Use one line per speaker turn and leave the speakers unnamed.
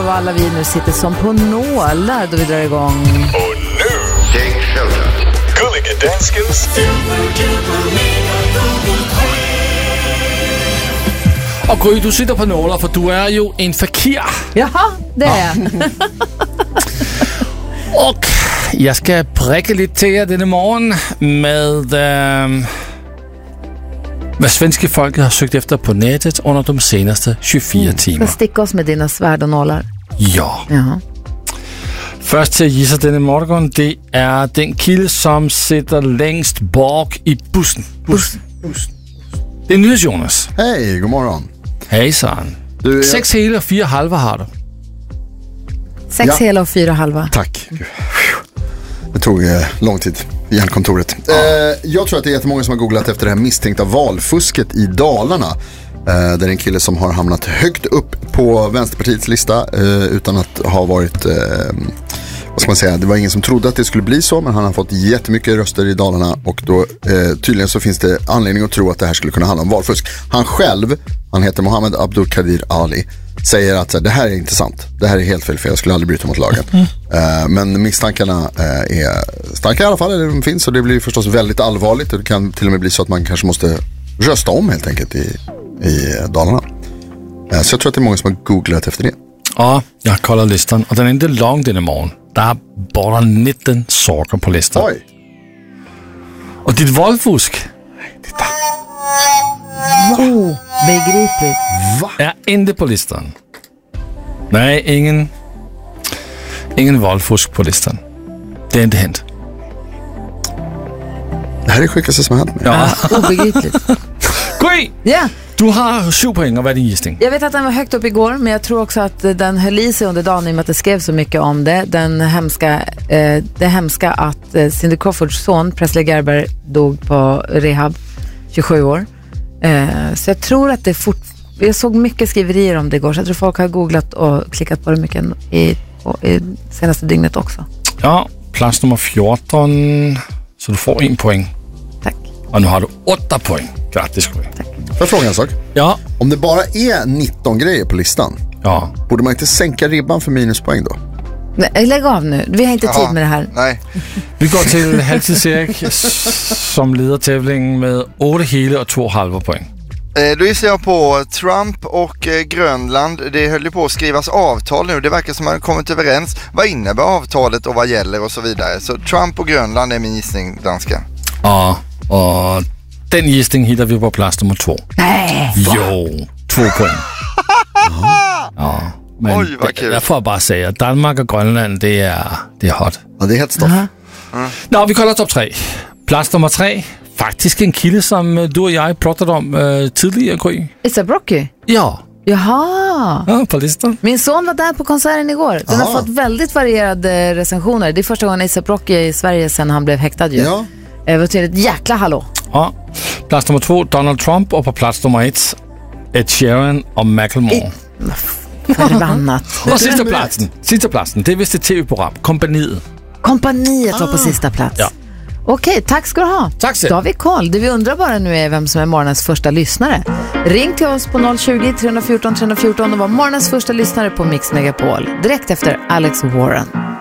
Och alla vi nu sitter som på nålar då vi drar igång.
Och nu, Take Shelter. Gulliga Danskens
Och Gry, du sitter på nålar, för du är ju en fakir.
Jaha, det är jag.
Och jag ska pricka lite till er denna morgon med vad svenska folket har sökt efter på nätet under de senaste 24 timmar.
Ska sticka oss med dina svärd och nålar.
Ja.
Jaha.
Först till att gissa denna morgon, det är den kille som sitter längst bak i bussen. Det är Nyhets Jonas.
Hej, god morgon.
Hejsan. 6 hela och 4 halva har du.
6 hela och 4 halva.
Tack. Det tog lång tid i hjärnkontoret. Jag tror att det är jättemånga som har googlat efter det här misstänkta valfusket i Dalarna. Det är en kille som har hamnat högt upp på Vänsterpartiets lista utan att ha varit... vad ska man säga? Det var ingen som trodde att det skulle bli så, men han har fått jättemycket röster i Dalarna och då tydligen så finns det anledning att tro att det här skulle kunna handla om valfusk. Han själv, han heter Mohammed Abdulkadir Ali, säger att det här är inte sant. Det här är helt fel, för jag skulle aldrig bryta mot lagen. Men misstankarna är starka i alla fall, eller de finns, och det blir förstås väldigt allvarligt. Det kan till och med bli så att man kanske måste rösta om helt enkelt i Dalarna. Så jag tror att det är många som har googlat efter det.
Ja, jag har kollat listan och den är inte lång denna morgon. Det är bara 19 saker på listan.
Oj!
Och ditt valfusk
Begripligt.
är inte på listan. Nej, ingen valfusk på listan. Det är inte hänt.
Det här är det sjukaste som har hänt mig.
Ja.
Obegripligt.
Gry!
Ja.
Du har 7 poäng, och vad är din gissning?
Jag vet att den var högt upp igår, men jag tror också att den höll i sig under dagen i och med att det skrev så mycket om det. Det hemska att Cindy Crawfords son, Presley Gerber, dog på rehab, 27 år. Så jag tror att det jag såg mycket skriverier om det igår, så jag tror folk har googlat och klickat på det mycket i senaste dygnet också.
Ja, plats nummer 14, så du får 1 poäng.
Tack.
Och nu har du 8 poäng. Grattis, Gry.
Tack.
Får jag fråga en sak?
Ja.
Om det bara är 19 grejer på listan, borde man inte sänka ribban för minuspoäng då?
Nej, lägg av nu. Vi har inte tid med det här.
Nej.
Vi går till halvtids-Erik som leder tävlingen med 8 hela och 2 halva poäng.
Då gissar jag på Trump och Grönland. Det höll ju på att skrivas avtal nu. Det verkar som att man har kommit överens. Vad innebär avtalet och vad gäller och så vidare. Så Trump och Grönland är min gissning, danska.
Ja, och den gissning hittar vi på plats nummer 2.
Nej.
Jo, 2 poäng. Ja. Men
oj, vad kul.
Jag får bara säga att Danmark och Grönland, det är hot.
Ja, det är helt stoff.
Nå, vi kollar topp 3. Plats nummer 3. Faktiskt en kille som du och jag pratade om tidigare, Gry.
A$AP Rocky?
Ja.
Jaha.
Ja, på listan.
Min son var där på konserten igår. Den har fått väldigt varierade recensioner. Det är första gången A$AP Rocky i Sverige sedan han blev häktad ju.
Ja.
Det var till ett jäkla hallå.
Ja. Plats nummer 2, Donald Trump. Och på plats nummer 1, Ed Sheeran och Macklemore.
Förbannat.
Och sista platsen, det är visst ett tv-program, Kompaniet.
Kompaniet var på sista plats.
Ja.
Okej, tack ska du ha.
Tack så.
Då har vi koll. Det vi undrar bara nu är vem som är morgonens första lyssnare. Ring till oss på 020-314 314 och var morgonens första lyssnare på Mix Megapol. Direkt efter Alex Warren.